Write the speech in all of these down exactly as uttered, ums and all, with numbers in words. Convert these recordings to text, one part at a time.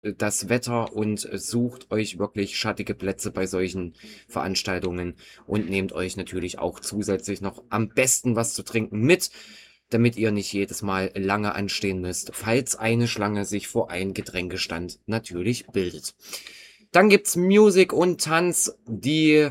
das Wetter und sucht euch wirklich schattige Plätze bei solchen Veranstaltungen und nehmt euch natürlich auch zusätzlich noch am besten was zu trinken mit, damit ihr nicht jedes Mal lange anstehen müsst, falls eine Schlange sich vor ein Getränkestand natürlich bildet. Dann gibt's Musik und Tanz. Die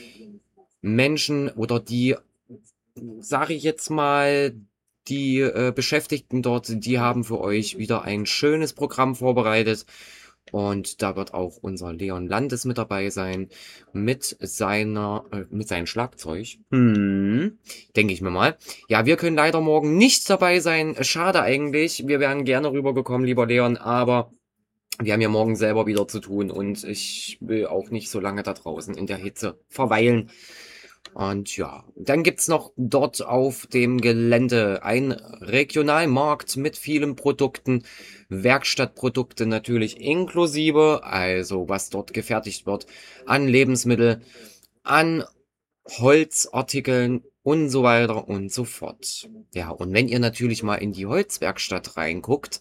Menschen oder die, sage ich jetzt mal, die äh, Beschäftigten dort, die haben für euch wieder ein schönes Programm vorbereitet. Und da wird auch unser Leon Landes mit dabei sein, mit seiner, äh, mit seinem Schlagzeug. Hm, denke ich mir mal. Ja, wir können leider morgen nicht dabei sein. Schade eigentlich. Wir wären gerne rübergekommen, lieber Leon, aber wir haben ja morgen selber wieder zu tun und ich will auch nicht so lange da draußen in der Hitze verweilen. Und ja, dann gibt's noch dort auf dem Gelände ein Regionalmarkt mit vielen Produkten, Werkstattprodukte natürlich inklusive, also was dort gefertigt wird an Lebensmittel, an Holzartikeln und so weiter und so fort. Ja, und wenn ihr natürlich mal in die Holzwerkstatt reinguckt,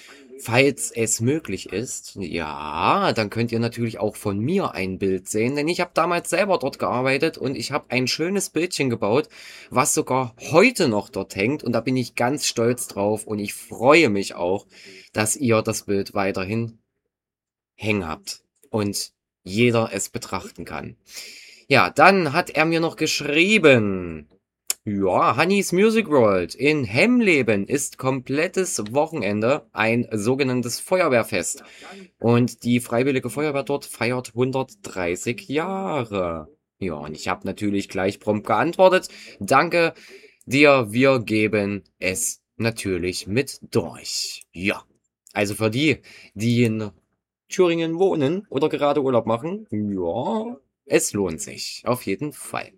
falls es möglich ist, ja, dann könnt ihr natürlich auch von mir ein Bild sehen, denn ich habe damals selber dort gearbeitet und ich habe ein schönes Bildchen gebaut, was sogar heute noch dort hängt und da bin ich ganz stolz drauf und ich freue mich auch, dass ihr das Bild weiterhin hängen habt und jeder es betrachten kann. Ja, dann hat er mir noch geschrieben. Ja, Hannis Music World in Hemleben ist komplettes Wochenende ein sogenanntes Feuerwehrfest. Und die Freiwillige Feuerwehr dort feiert hundertdreißig Jahre. Ja, und ich habe natürlich gleich prompt geantwortet. Danke dir, wir geben es natürlich mit durch. Ja, also für die, die in Thüringen wohnen oder gerade Urlaub machen, ja, es lohnt sich. Auf jeden Fall.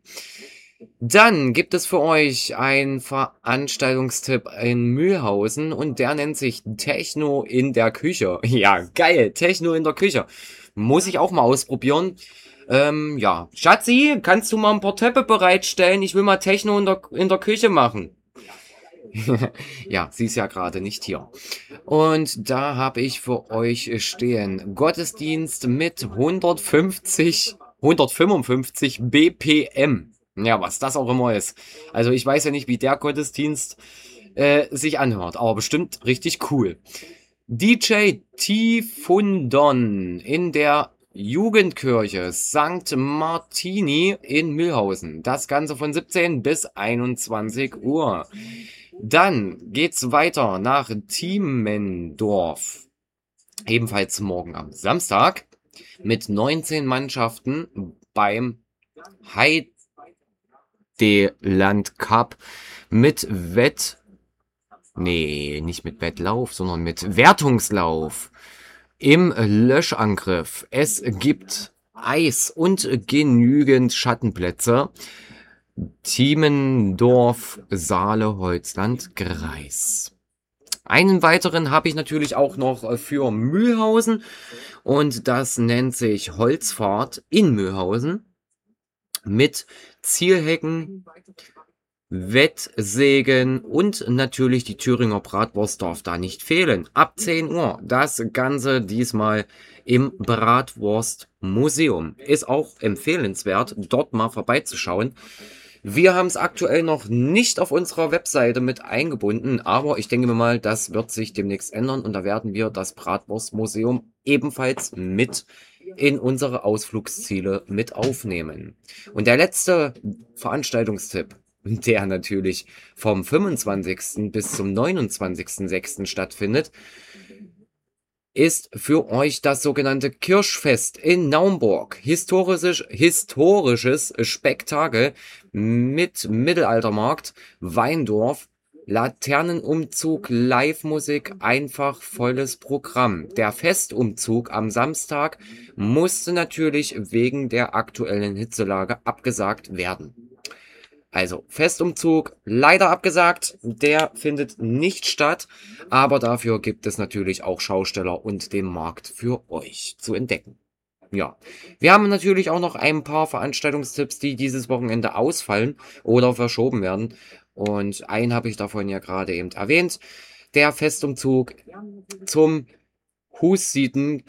Dann gibt es für euch einen Veranstaltungstipp in Mühlhausen und der nennt sich Techno in der Küche. Ja, geil, Techno in der Küche. Muss ich auch mal ausprobieren. Ähm, ja, Schatzi, kannst du mal ein paar Töpfe bereitstellen? Ich will mal Techno in der, in der Küche machen. Ja, sie ist ja gerade nicht hier. Und da habe ich für euch stehen Gottesdienst mit hundertfünfzig, hundertfünfundfünfzig B P M. Ja, was das auch immer ist. Also ich weiß ja nicht, wie der Gottesdienst äh, sich anhört, aber bestimmt richtig cool. D J Tifundon in der Jugendkirche Sankt Martini in Mühlhausen. Das Ganze von siebzehn bis einundzwanzig Uhr. Dann geht's weiter nach Tiemendorf. Ebenfalls morgen am Samstag mit neunzehn Mannschaften beim Heideland Cup mit Wett, nee, nicht mit Wettlauf, sondern mit Wertungslauf im Löschangriff. Es gibt Eis und genügend Schattenplätze. Tiemendorf, Saale, Holzland, Greis. Einen weiteren habe ich natürlich auch noch für Mühlhausen und das nennt sich Holzfahrt in Mühlhausen mit Zielhecken, Wettsägen und natürlich die Thüringer Bratwurst darf da nicht fehlen. Ab zehn Uhr. Das Ganze diesmal im Bratwurstmuseum. Ist auch empfehlenswert, dort mal vorbeizuschauen. Wir haben es aktuell noch nicht auf unserer Webseite mit eingebunden, aber ich denke mir mal, das wird sich demnächst ändern und da werden wir das Bratwurstmuseum ebenfalls mit in unsere Ausflugsziele mit aufnehmen. Und der letzte Veranstaltungstipp, der natürlich vom fünfundzwanzigsten bis zum neunundzwanzigsten sechsten stattfindet, ist für euch das sogenannte Kirschfest in Naumburg. Historisch, historisches Spektakel mit Mittelaltermarkt, Weindorf, Laternenumzug, Live-Musik, einfach volles Programm. Der Festumzug am Samstag musste natürlich wegen der aktuellen Hitzelage abgesagt werden. Also Festumzug leider abgesagt, der findet nicht statt, aber dafür gibt es natürlich auch Schausteller und den Markt für euch zu entdecken. Ja, wir haben natürlich auch noch ein paar Veranstaltungstipps, die dieses Wochenende ausfallen oder verschoben werden. Und einen habe ich davon ja gerade eben erwähnt. Der Festumzug zum Hussiten